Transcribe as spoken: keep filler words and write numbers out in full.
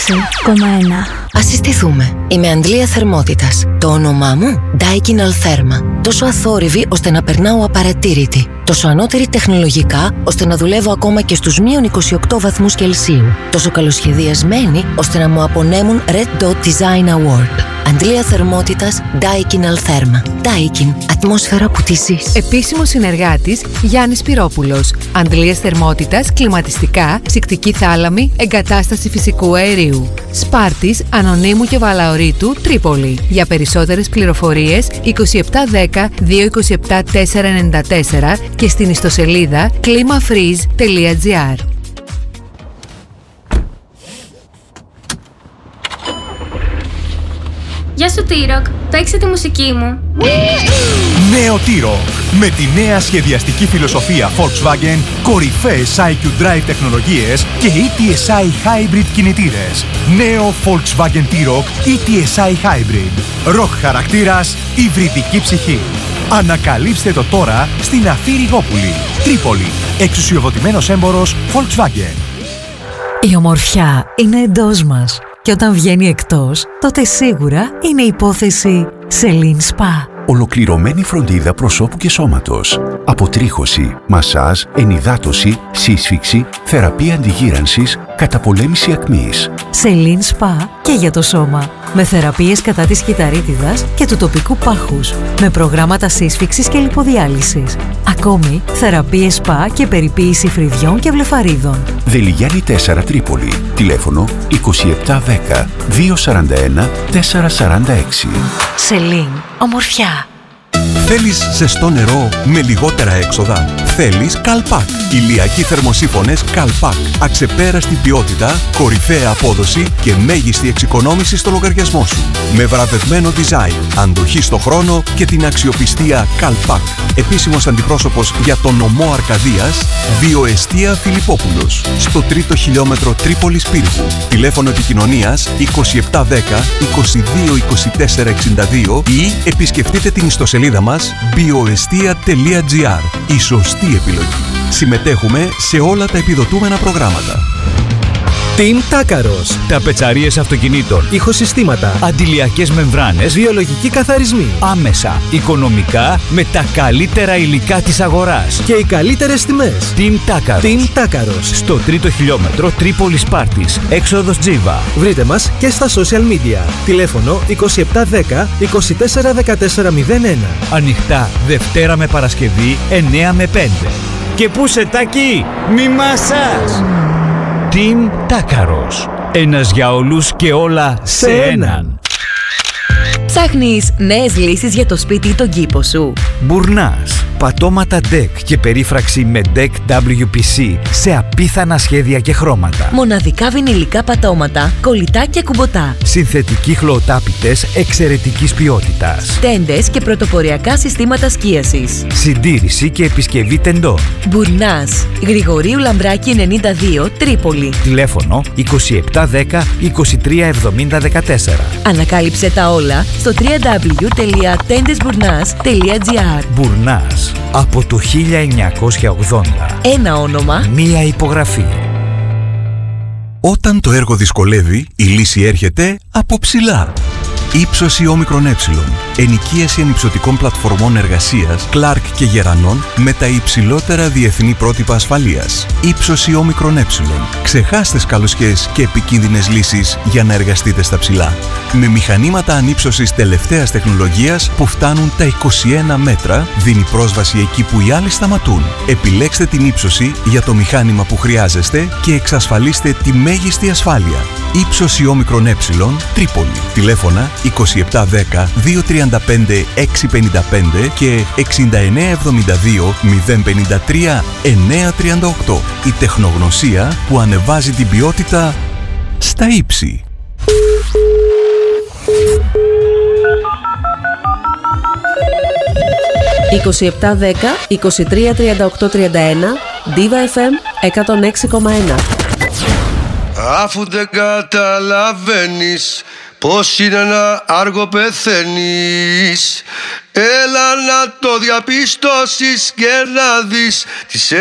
έξι κόμμα ένα. Ας συστηθούμε. Είμαι Αντλία Θερμότητας. Το όνομά μου Daikin Altherma. Τόσο αθόρυβη ώστε να περνάω απαρατήρητη. Τόσο ανώτερη τεχνολογικά ώστε να δουλεύω ακόμα και στους μείον είκοσι οκτώ βαθμούς Κελσίου. Τόσο καλοσχεδιασμένη ώστε να μου απονέμουν Red Dot Design Award. Αντλία Θερμότητας Daikin Altherma. Daikin. Ατμόσφαιρα που τη ζεις. Επίσημος συνεργάτης Γιάννης Πυρόπουλος. Αντλίας Θερμότητας, κλιματιστικά, ψυκτική θάλαμη, εγκατάσταση φυσικού αερίου. Σπάρτης, Ανωνύμου και Βαλαωρίτου, Τρίπολη. Για περισσότερες πληροφορίες είκοσι επτά δέκα δύο είκοσι επτά τετρακόσια ενενήντα τέσσερα και στην ιστοσελίδα climafreeze τελεία gr. Γεια σου T-Rock, παίξε τη μουσική μου. Νέο T-Rock. Με τη νέα σχεδιαστική φιλοσοφία Volkswagen, κορυφαίες άι κιου Drive τεχνολογίες και ι τι ες άι Hybrid κινητήρες. Νέο Volkswagen T-Rock ι τι ες άι Hybrid. Rock χαρακτήρας, υβριδική ψυχή. Ανακαλύψτε το τώρα στην Αφή Ριγόπουλη, Τρίπολη. Εξουσιοδοτημένος έμπορος Volkswagen. Η ομορφιά είναι εντός μας. Και όταν βγαίνει εκτός, τότε σίγουρα είναι υπόθεση Celine Spa. Ολοκληρωμένη φροντίδα προσώπου και σώματος. Αποτρίχωση, μασάζ, ενυδάτωση, σύσφυξη, θεραπεία αντιγύρανσης, καταπολέμηση ακμής. Celine Spa και για το σώμα. Με θεραπείες κατά της κυταρίτιδας και του τοπικού πάχους. Με προγράμματα σύσφυξης και λιποδιάλυσης. Ακόμη, θεραπείες σπα και περιποίηση φρυδιών και βλεφαρίδων. Δελιγιάννη τέσσερα Τρίπολη. Τηλέφωνο είκοσι επτά δέκα δύο σαράντα ένα τετρακόσια σαράντα έξι. Celine, ομορφιά. Θέλεις ζεστό νερό με λιγότερα έξοδα? Θέλεις Καλπάκ. Ηλιακοί θερμοσύφωνες Καλπάκ. Αξεπέραστη ποιότητα, κορυφαία απόδοση και μέγιστη εξοικονόμηση στο λογαριασμό σου. Με βραβευμένο design, αντοχή στο χρόνο και την αξιοπιστία Καλπάκ. Επίσημος αντιπρόσωπος για τον νομό Αρκαδίας, Βιοεστία Φιλιππόπουλος. Στο τρίτο χιλιόμετρο Τρίπολης Πύργου. Τηλέφωνο επικοινωνίας είκοσι επτά δέκα είκοσι δύο είκοσι τέσσερα εξήντα δύο ή επισκεφτείτε την ιστοσελίδα μας bioestia τελεία gr. Η σωστή επιλογή. Συμμετέχουμε σε όλα τα επιδοτούμενα προγράμματα. Team Τάκαρος. Ταπετσαρίες αυτοκινήτων, ηχοσυστήματα, αντιλιακές μεμβράνες, βιολογικοί καθαρισμοί. Άμεσα, οικονομικά, με τα καλύτερα υλικά της αγοράς. Και οι καλύτερες τιμές. Team Τάκαρος. Team Τάκαρος. Στο τρίτο χιλιόμετρο Τρίπολης Πάρτης, έξοδος Τζίβα. Βρείτε μας και στα social media. Τηλέφωνο είκοσι επτά δέκα είκοσι τέσσερα δεκατέσσερα μηδέν ένα. Ανοιχτά Δευτέρα με Παρασκευή εννέα με πέντε. Και πού σε Τάκη, μη μασάς! Team Τάκαρος. Ένας για όλους και όλα σε έναν. Ψάχνεις νέες λύσεις για το σπίτι ή τον κήπο σου? Μπουρνάς. Πατώματα ντεκ και περίφραξη με ντεκ ντάμπλιου πι σι σε απίθανα σχέδια και χρώματα. Μοναδικά βινιλικά πατώματα, κολλητά και κουμποτά. Συνθετικοί χλωοτάπητες εξαιρετικής ποιότητας. Τέντες και πρωτοποριακά συστήματα σκίασης. Συντήρηση και επισκευή τεντών. Μπουρνάς. Γρηγορίου Λαμπράκη ενενήντα δύο, Τρίπολη. Τηλέφωνο είκοσι επτά δέκα είκοσι τρία εβδομήντα δεκατέσσερα. Ανακάλυψε τα όλα στο double-u double-u double-u τελεία τέντεσμπουρνάς τελεία gr. Μπουρνάς. Από το χίλια εννιακόσια ογδόντα. Ένα όνομα, μία υπογραφή. Όταν το έργο δυσκολεύει, η λύση έρχεται από ψηλά. Ήψωση όμικρον ε. Ενοικίαση ανυψωτικών πλατφορμών εργασίας Clark και Γερανών με τα υψηλότερα διεθνή πρότυπα ασφαλείας. Ήψωση όμικρον ε. Ξεχάστε σκαλωσιές και επικίνδυνες λύσεις για να εργαστείτε στα ψηλά. Με μηχανήματα ανύψωσης τελευταίας τεχνολογίας που φτάνουν τα είκοσι ένα μέτρα, δίνει πρόσβαση εκεί που οι άλλοι σταματούν. Επιλέξτε την ύψωση για το μηχάνημα που χρειάζεστε και εξασφαλίστε τη μέγιστη ασφάλεια. Ήψωση όμικρον ε. Τρίπολη. Τηλέφωνα είκοσι επτά δέκα δύο τριάντα πέντε έξι πενήντα πέντε και εξήντα εννέα εβδομήντα δύο μηδέν πενήντα τρία εννέα τριάντα οκτώ. Η τεχνογνωσία που ανεβάζει την ποιότητα στα ύψη. είκοσι επτά δέκα είκοσι τρία τριάντα οκτώ τριάντα ένα Diva εφ εμ εκατόν έξι κόμμα ένα. Αφού δεν καταλαβαίνεις πως είναι να άργο πεθαίνεις, έλα να το διαπιστώσεις και να δεις τις